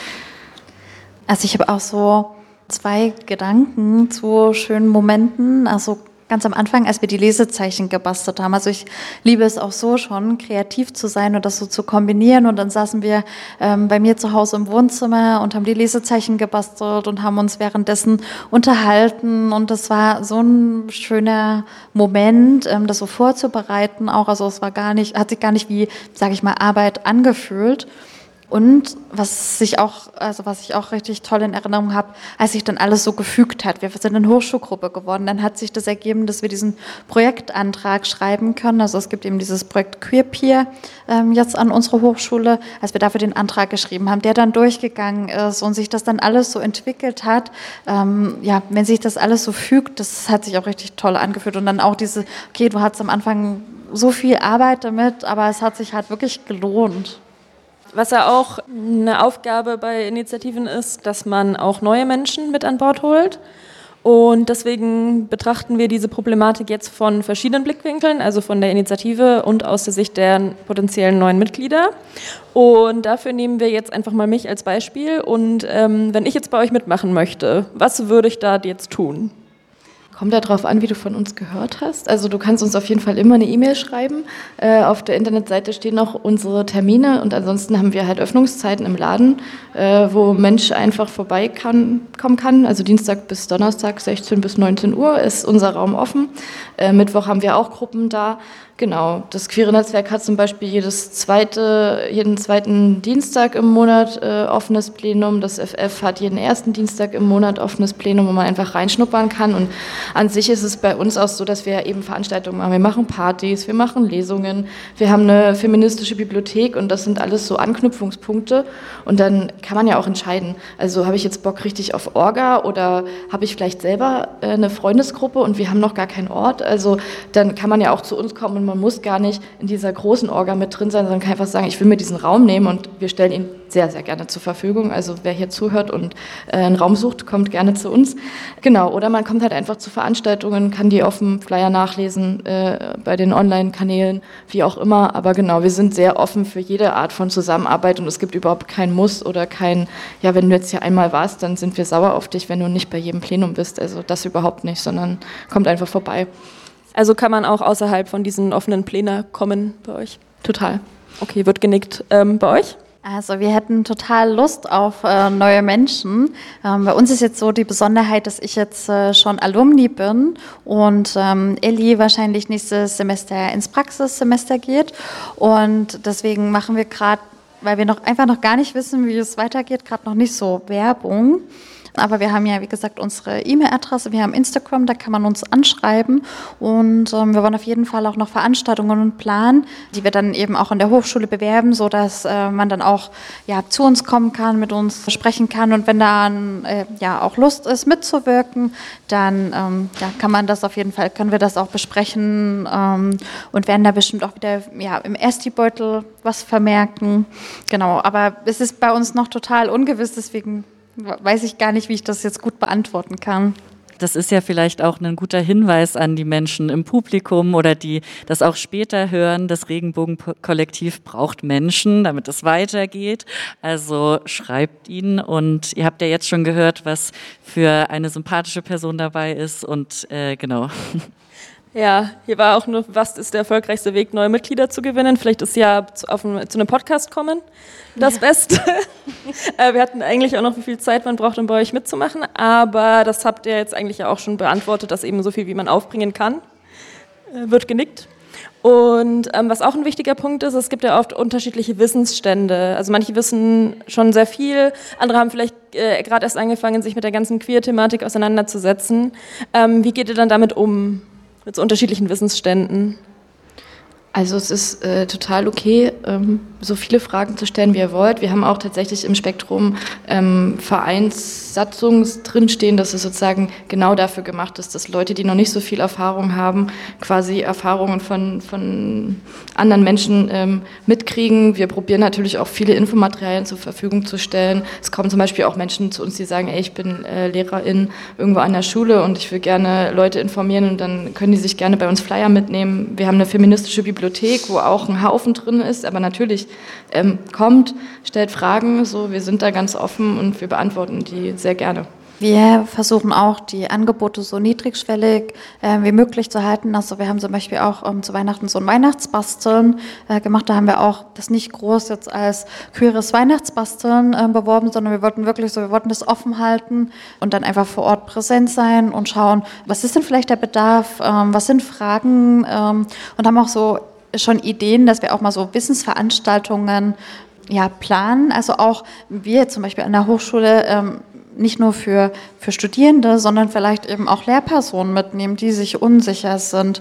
Also ich habe auch so 2 Gedanken zu schönen Momenten. Also ganz am Anfang, als wir die Lesezeichen gebastelt haben. Also ich liebe es auch so schon, kreativ zu sein und das so zu kombinieren. Und dann saßen wir bei mir zu Hause im Wohnzimmer und haben die Lesezeichen gebastelt und haben uns währenddessen unterhalten. Und das war so ein schöner Moment, das so vorzubereiten auch. Also es war hat sich gar nicht wie, sage ich mal, Arbeit angefühlt. Und was ich auch richtig toll in Erinnerung habe, als sich dann alles so gefügt hat. Wir sind eine Hochschulgruppe geworden. Dann hat sich das ergeben, dass wir diesen Projektantrag schreiben können. Also es gibt eben dieses Projekt Queerpeer jetzt an unserer Hochschule, als wir dafür den Antrag geschrieben haben, der dann durchgegangen ist und sich das dann alles so entwickelt hat. Wenn sich das alles so fügt, das hat sich auch richtig toll angefühlt. Und dann auch okay, du hattest am Anfang so viel Arbeit damit, aber es hat sich halt wirklich gelohnt. Was ja auch eine Aufgabe bei Initiativen ist, dass man auch neue Menschen mit an Bord holt. Und deswegen betrachten wir diese Problematik jetzt von verschiedenen Blickwinkeln, also von der Initiative und aus der Sicht der potenziellen neuen Mitglieder. Und dafür nehmen wir jetzt einfach mal mich als Beispiel. Und wenn ich jetzt bei euch mitmachen möchte, was würde ich da jetzt tun? Kommt ja darauf an, wie du von uns gehört hast. Also du kannst uns auf jeden Fall immer eine E-Mail schreiben. Auf der Internetseite stehen auch unsere Termine und ansonsten haben wir halt Öffnungszeiten im Laden, wo Mensch einfach vorbeikommen kann. Also Dienstag bis Donnerstag, 16 bis 19 Uhr ist unser Raum offen. Mittwoch haben wir auch Gruppen da. Genau, das Queere Netzwerk hat zum Beispiel jeden zweiten Dienstag im Monat offenes Plenum. Das FF hat jeden ersten Dienstag im Monat offenes Plenum, wo man einfach reinschnuppern kann. Und an sich ist es bei uns auch so, dass wir eben Veranstaltungen machen. Wir machen Partys, wir machen Lesungen, wir haben eine feministische Bibliothek und das sind alles so Anknüpfungspunkte. Und dann kann man ja auch entscheiden, also habe ich jetzt Bock richtig auf Orga oder habe ich vielleicht selber eine Freundesgruppe und wir haben noch gar keinen Ort. Also dann kann man ja auch zu uns kommen und man muss gar nicht in dieser großen Orga mit drin sein, sondern kann einfach sagen, ich will mir diesen Raum nehmen und wir stellen ihn sehr, sehr gerne zur Verfügung. Also wer hier zuhört und einen Raum sucht, kommt gerne zu uns. Genau, oder man kommt halt einfach zu Veranstaltungen, kann die auf dem Flyer nachlesen, bei den Online-Kanälen, wie auch immer. Aber genau, wir sind sehr offen für jede Art von Zusammenarbeit und es gibt überhaupt kein Muss oder kein, ja, wenn du jetzt hier einmal warst, dann sind wir sauer auf dich, wenn du nicht bei jedem Plenum bist. Also das überhaupt nicht, sondern kommt einfach vorbei. Also kann man auch außerhalb von diesen offenen Plänen kommen bei euch? Total. Okay, wird genickt. Bei euch? Also wir hätten total Lust auf neue Menschen. Bei uns ist jetzt so die Besonderheit, dass ich jetzt schon Alumni bin und Elli wahrscheinlich nächstes Semester ins Praxissemester geht. Und deswegen machen wir gerade, weil wir einfach noch gar nicht wissen, wie es weitergeht, gerade noch nicht so Werbung. Aber wir haben ja, wie gesagt, unsere E-Mail-Adresse, wir haben Instagram, da kann man uns anschreiben und wir wollen auf jeden Fall auch noch Veranstaltungen planen, die wir dann eben auch in der Hochschule bewerben, sodass man dann auch zu uns kommen kann, mit uns sprechen kann und wenn dann auch Lust ist, mitzuwirken, dann kann man das auf jeden Fall, können wir das auch besprechen und werden da bestimmt auch wieder im Esti-Beutel was vermerken. Genau, aber es ist bei uns noch total ungewiss, deswegen weiß ich gar nicht, wie ich das jetzt gut beantworten kann. Das ist ja vielleicht auch ein guter Hinweis an die Menschen im Publikum oder die das auch später hören. Das Regenbogenkollektiv braucht Menschen, damit es weitergeht. Also schreibt ihnen und ihr habt ja jetzt schon gehört, was für eine sympathische Person dabei ist und genau. Ja, hier war auch nur, was ist der erfolgreichste Weg, neue Mitglieder zu gewinnen? Vielleicht ist ja zu einem Podcast kommen das Beste. Wir hatten eigentlich auch noch, wie viel Zeit man braucht, um bei euch mitzumachen, aber das habt ihr jetzt eigentlich ja auch schon beantwortet, dass eben so viel, wie man aufbringen kann, wird genickt. Und was auch ein wichtiger Punkt ist, es gibt ja oft unterschiedliche Wissensstände. Also manche wissen schon sehr viel, andere haben vielleicht gerade erst angefangen, sich mit der ganzen Queer-Thematik auseinanderzusetzen. Wie geht ihr dann damit um? Mit so unterschiedlichen Wissensständen? Also es ist total okay, so viele Fragen zu stellen, wie ihr wollt. Wir haben auch tatsächlich im Spektrum Vereinssatzungen drinstehen, dass es sozusagen genau dafür gemacht ist, dass Leute, die noch nicht so viel Erfahrung haben, quasi Erfahrungen von anderen Menschen mitkriegen. Wir probieren natürlich auch viele Infomaterialien zur Verfügung zu stellen. Es kommen zum Beispiel auch Menschen zu uns, die sagen, ey, ich bin Lehrerin irgendwo an der Schule und ich will gerne Leute informieren und dann können die sich gerne bei uns Flyer mitnehmen. Wir haben eine feministische Bibliothek, wo auch ein Haufen drin ist, aber natürlich kommt, stellt Fragen, so, wir sind da ganz offen und wir beantworten die sehr gerne. Wir versuchen auch, die Angebote so niedrigschwellig wie möglich zu halten. Also wir haben zum Beispiel auch zu Weihnachten so ein Weihnachtsbasteln gemacht. Da haben wir auch das nicht groß jetzt als queeres Weihnachtsbasteln beworben, sondern wir wollten das offen halten und dann einfach vor Ort präsent sein und schauen, was ist denn vielleicht der Bedarf, was sind Fragen und haben auch so schon Ideen, dass wir auch mal so Wissensveranstaltungen planen. Also auch wir zum Beispiel an der Hochschule nicht nur für Studierende, sondern vielleicht eben auch Lehrpersonen mitnehmen, die sich unsicher sind.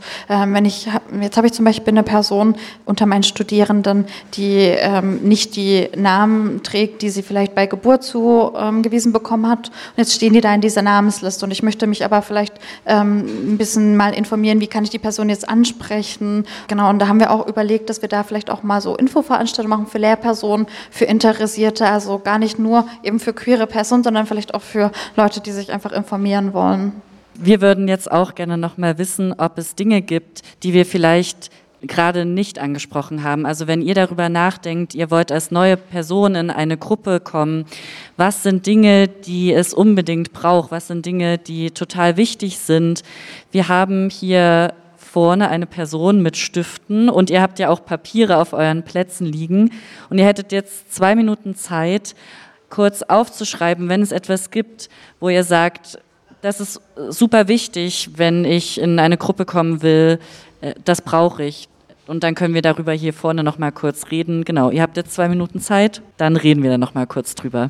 Jetzt habe ich zum Beispiel eine Person unter meinen Studierenden, die nicht die Namen trägt, die sie vielleicht bei Geburt zugewiesen bekommen hat. Und jetzt stehen die da in dieser Namensliste und ich möchte mich aber vielleicht ein bisschen mal informieren, wie kann ich die Person jetzt ansprechen. Genau, und da haben wir auch überlegt, dass wir da vielleicht auch mal so Infoveranstaltungen machen für Lehrpersonen, für Interessierte, also gar nicht nur eben für queere Personen, sondern vielleicht auch für Leute, die sich einfach informieren wollen. Wir würden jetzt auch gerne noch mal wissen, ob es Dinge gibt, die wir vielleicht gerade nicht angesprochen haben. Also wenn ihr darüber nachdenkt, ihr wollt als neue Person in eine Gruppe kommen, was sind Dinge, die es unbedingt braucht? Was sind Dinge, die total wichtig sind? Wir haben hier vorne eine Person mit Stiften und ihr habt ja auch Papiere auf euren Plätzen liegen und ihr hättet jetzt 2 Minuten Zeit, kurz aufzuschreiben, wenn es etwas gibt, wo ihr sagt, das ist super wichtig, wenn ich in eine Gruppe kommen will, das brauche ich. Und dann können wir darüber hier vorne noch mal kurz reden. Genau, ihr habt jetzt 2 Minuten Zeit, dann reden wir da noch mal kurz drüber.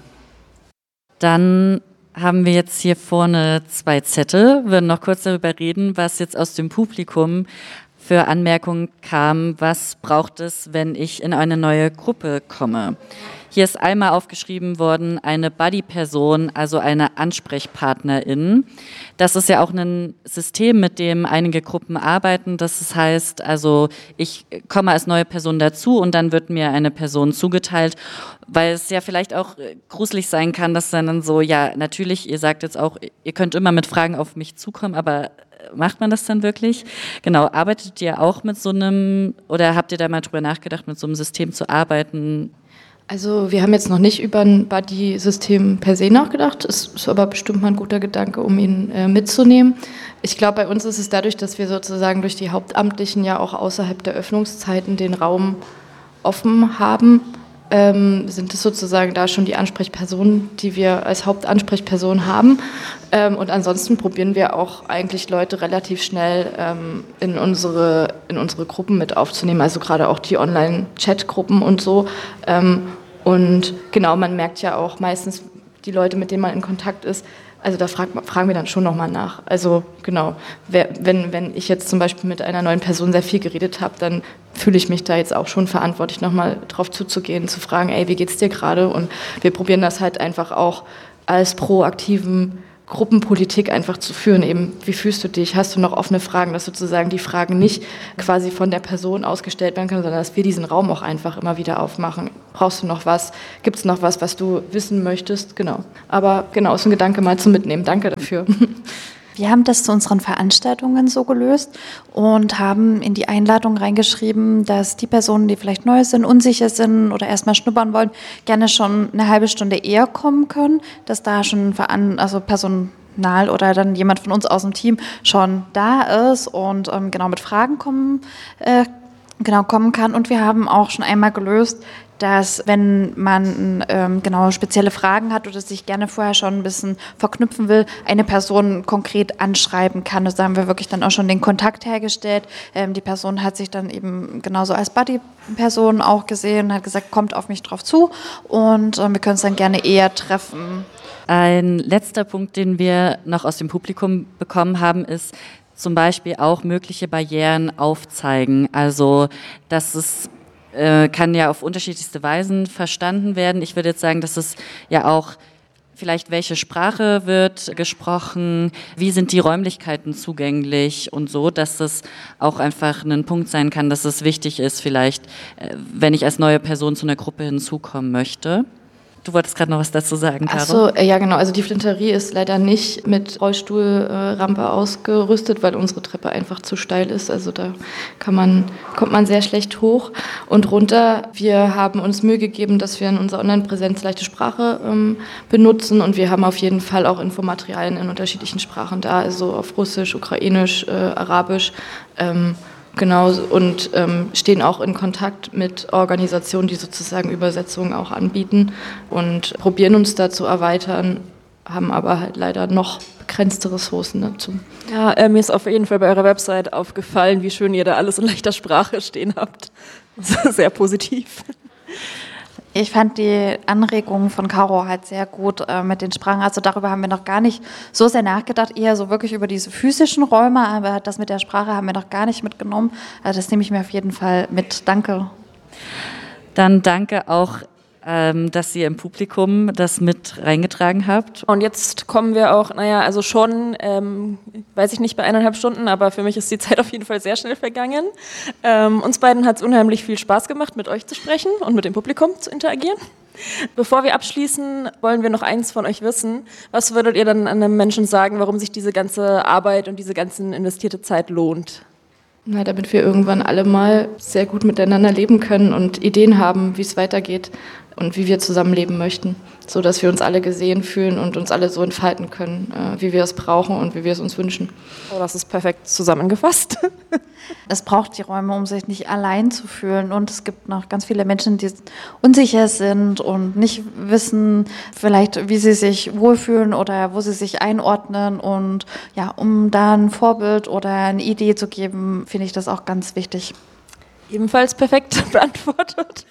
Dann haben wir jetzt hier vorne 2 Zettel, würden noch kurz darüber reden, was jetzt aus dem Publikum für Anmerkungen kam, was braucht es, wenn ich in eine neue Gruppe komme. Hier ist einmal aufgeschrieben worden, eine Buddy-Person, also eine Ansprechpartnerin. Das ist ja auch ein System, mit dem einige Gruppen arbeiten. Das heißt, also ich komme als neue Person dazu und dann wird mir eine Person zugeteilt, weil es ja vielleicht auch gruselig sein kann, dass dann so, ja, natürlich, ihr sagt jetzt auch, ihr könnt immer mit Fragen auf mich zukommen, aber macht man das dann wirklich? Genau, arbeitet ihr auch mit so einem, oder habt ihr da mal drüber nachgedacht, mit so einem System zu arbeiten? Also wir haben jetzt noch nicht über ein Buddy-System per se nachgedacht. Es ist aber bestimmt mal ein guter Gedanke, um ihn mitzunehmen. Ich glaube, bei uns ist es dadurch, dass wir sozusagen durch die Hauptamtlichen ja auch außerhalb der Öffnungszeiten den Raum offen haben, sind es sozusagen da schon die Ansprechpersonen, die wir als Hauptansprechperson haben. Und ansonsten probieren wir auch eigentlich Leute relativ schnell in unsere Gruppen mit aufzunehmen, also gerade auch die Online-Chat-Gruppen und so. Und genau, man merkt ja auch meistens die Leute, mit denen man in Kontakt ist, also da fragen wir dann schon nochmal nach. Also genau, wenn ich jetzt zum Beispiel mit einer neuen Person sehr viel geredet habe, dann fühle ich mich da jetzt auch schon verantwortlich, nochmal drauf zuzugehen, zu fragen, ey, wie geht's dir gerade? Und wir probieren das halt einfach auch als proaktiven Gruppenpolitik einfach zu führen, eben, wie fühlst du dich, hast du noch offene Fragen, dass sozusagen die Fragen nicht quasi von der Person ausgestellt werden können, sondern dass wir diesen Raum auch einfach immer wieder aufmachen. Brauchst du noch was? Gibt es noch was du wissen möchtest? Genau. Aber genau, ist ein Gedanke mal zum Mitnehmen. Danke dafür. Wir haben das zu unseren Veranstaltungen so gelöst und haben in die Einladung reingeschrieben, dass die Personen, die vielleicht neu sind, unsicher sind oder erstmal schnuppern wollen, gerne schon eine halbe Stunde eher kommen können, dass da schon Personal oder dann jemand von uns aus dem Team schon da ist und genau mit Fragen kommen kann. Und wir haben auch schon einmal gelöst, dass wenn man spezielle Fragen hat oder sich gerne vorher schon ein bisschen verknüpfen will, eine Person konkret anschreiben kann. Also da haben wir wirklich dann auch schon den Kontakt hergestellt. Die Person hat sich dann eben genauso als Buddy-Person auch gesehen, hat gesagt, kommt auf mich drauf zu und wir können es dann gerne eher treffen. Ein letzter Punkt, den wir noch aus dem Publikum bekommen haben, ist zum Beispiel auch mögliche Barrieren aufzeigen. Also, dass es kann ja auf unterschiedlichste Weisen verstanden werden. Ich würde jetzt sagen, dass es ja auch vielleicht, welche Sprache wird gesprochen, wie sind die Räumlichkeiten zugänglich und so, dass das auch einfach ein Punkt sein kann, dass es wichtig ist, vielleicht, wenn ich als neue Person zu einer Gruppe hinzukommen möchte. Du wolltest gerade noch was dazu sagen, Caro? Achso, ja genau. Also die Flinterie ist leider nicht mit Rollstuhlrampe ausgerüstet, weil unsere Treppe einfach zu steil ist. Also da kommt man sehr schlecht hoch und runter. Wir haben uns Mühe gegeben, dass wir in unserer Online-Präsenz leichte Sprache benutzen und wir haben auf jeden Fall auch Infomaterialien in unterschiedlichen Sprachen da, also auf Russisch, Ukrainisch, Arabisch. Genau, und stehen auch in Kontakt mit Organisationen, die sozusagen Übersetzungen auch anbieten und probieren uns da zu erweitern, haben aber halt leider noch begrenzte Ressourcen dazu. Ja, mir ist auf jeden Fall bei eurer Website aufgefallen, wie schön ihr da alles in leichter Sprache stehen habt. Das ist sehr positiv. Ich fand die Anregungen von Caro halt sehr gut mit den Sprachen. Also darüber haben wir noch gar nicht so sehr nachgedacht, eher so wirklich über diese physischen Räume, aber das mit der Sprache haben wir noch gar nicht mitgenommen. Also das nehme ich mir auf jeden Fall mit. Danke. Dann danke auch, dass ihr im Publikum das mit reingetragen habt. Und jetzt kommen wir auch, also schon, weiß ich nicht, bei 1,5 Stunden, aber für mich ist die Zeit auf jeden Fall sehr schnell vergangen. Uns beiden hat es unheimlich viel Spaß gemacht, mit euch zu sprechen und mit dem Publikum zu interagieren. Bevor wir abschließen, wollen wir noch eins von euch wissen. Was würdet ihr dann einem Menschen sagen, warum sich diese ganze Arbeit und diese ganze investierte Zeit lohnt? Na, damit wir irgendwann alle mal sehr gut miteinander leben können und Ideen haben, wie es weitergeht und wie wir zusammenleben möchten, so dass wir uns alle gesehen fühlen und uns alle so entfalten können, wie wir es brauchen und wie wir es uns wünschen. Oh, das ist perfekt zusammengefasst. Es braucht die Räume, um sich nicht allein zu fühlen. Und es gibt noch ganz viele Menschen, die unsicher sind und nicht wissen, vielleicht, wie sie sich wohlfühlen oder wo sie sich einordnen. Und ja, um da ein Vorbild oder eine Idee zu geben, finde ich das auch ganz wichtig. Ebenfalls perfekt beantwortet.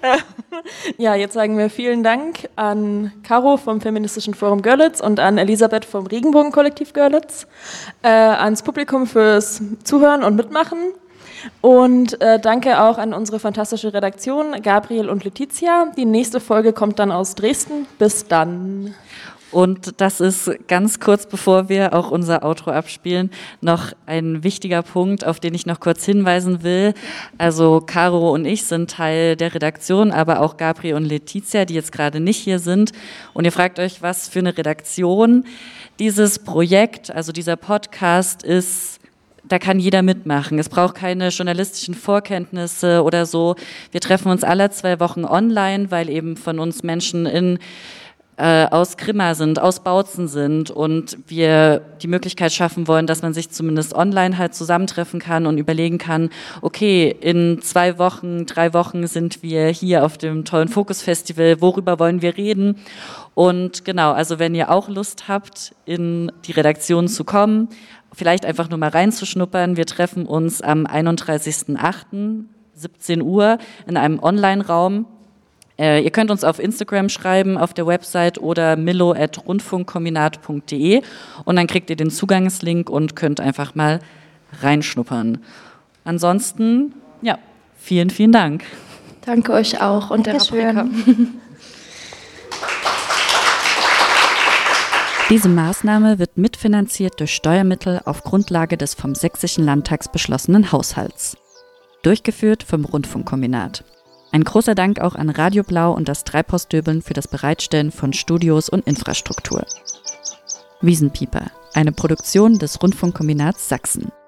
Ja, jetzt sagen wir vielen Dank an Caro vom Feministischen Forum Görlitz und an Elisabeth vom Regenbogen-Kollektiv Görlitz, ans Publikum fürs Zuhören und Mitmachen und danke auch an unsere fantastische Redaktion, Gabriel und Letizia. Die nächste Folge kommt dann aus Dresden. Bis dann. Und das ist ganz kurz, bevor wir auch unser Outro abspielen, noch ein wichtiger Punkt, auf den ich noch kurz hinweisen will. Also Caro und ich sind Teil der Redaktion, aber auch Gabriel und Letizia, die jetzt gerade nicht hier sind. Und ihr fragt euch, was für eine Redaktion. Dieses Projekt, also dieser Podcast ist da kann jeder mitmachen. Es braucht keine journalistischen Vorkenntnisse oder so. Wir treffen uns alle 2 Wochen online, weil eben von uns Menschen aus Grimma sind, aus Bautzen sind und wir die Möglichkeit schaffen wollen, dass man sich zumindest online halt zusammentreffen kann und überlegen kann, okay, in 2 Wochen, 3 Wochen sind wir hier auf dem tollen Fokus-Festival, worüber wollen wir reden? Und genau, also wenn ihr auch Lust habt, in die Redaktion zu kommen, vielleicht einfach nur mal reinzuschnuppern, wir treffen uns am 31.08. 17 Uhr in einem Online-Raum. Ihr könnt uns auf Instagram schreiben, auf der Website oder milo@rundfunkkombinat.de und dann kriegt ihr den Zugangslink und könnt einfach mal reinschnuppern. Ansonsten, ja, vielen, vielen Dank. Danke euch auch und der Paprika. Diese Maßnahme wird mitfinanziert durch Steuermittel auf Grundlage des vom Sächsischen Landtags beschlossenen Haushalts. Durchgeführt vom Rundfunkkombinat. Ein großer Dank auch an Radio Blau und das Treibhausdöbeln für das Bereitstellen von Studios und Infrastruktur. Wiesenpieper, eine Produktion des Rundfunkkombinats Sachsen.